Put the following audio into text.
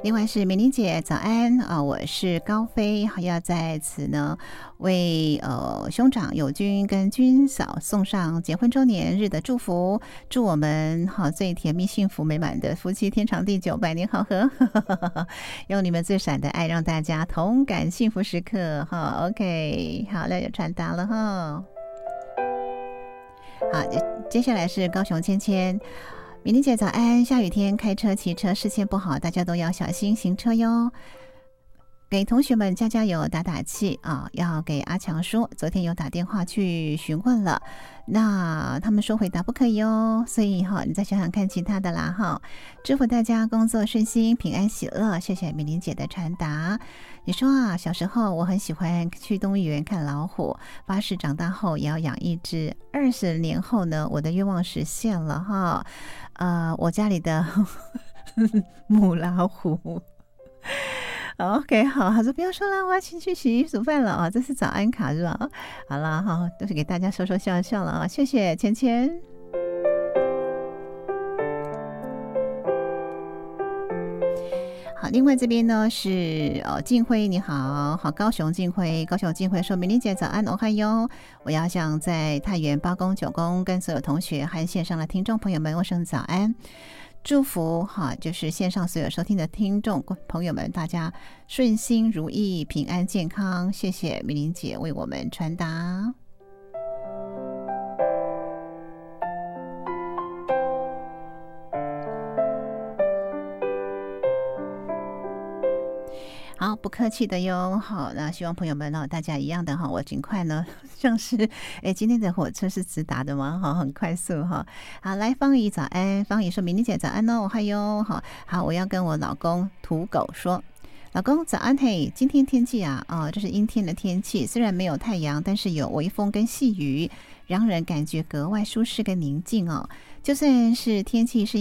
另外是美玲姐早安啊，我是高飞，要在此呢为兄长友军跟军嫂送上结婚周年日的祝福，祝我们最甜蜜幸福美满的夫妻天长地久，百年好合，用你们最闪的爱让大家同感幸福时刻哈。 OK， 好了，有传达了哈。好，接下来是高雄芊芊。美玲姐早安，下雨天开车骑车视线不好，大家都要小心行车哟。给同学们加加油打打气啊！要给阿强说，昨天有打电话去询问了，那他们说回答不可以哦，所以你再想想看其他的啦哈。祝福大家工作顺心、平安喜乐，谢谢美玲姐的传达。你说啊，小时候我很喜欢去动物园看老虎，发誓长大后也要养一只。20年后呢，我的愿望实现了哈。我家里的母老虎。OK， 好，他说不要说了，我要去洗衣煮饭了啊！这是早安卡是吧？好了，好，都是给大家说说笑笑了啊！谢谢芊芊。好，另外这边呢是静辉，你好，好，高雄静辉说，美玲姐早安，哦嗨哟！我要向在太原8公9公跟所有同学和线上的听众朋友们问声早安。祝福就是线上所有收听的听众朋友们，大家顺心如意、平安健康。谢谢美玲姐为我们传达。好，不客气的哟。好，那希望朋友们大家一样的我尽快呢，像是今天的火车是直达的吗？很快速哈。好，来方怡早安，方怡说：“美玲姐早安哦，我嗨哟。”好，我要跟我老公土狗说。老公早安嘿，今天天气这是阴天的天气，虽然没有太阳，但是有微风跟细雨，让人感觉格外舒适跟宁静哦。就算是天气是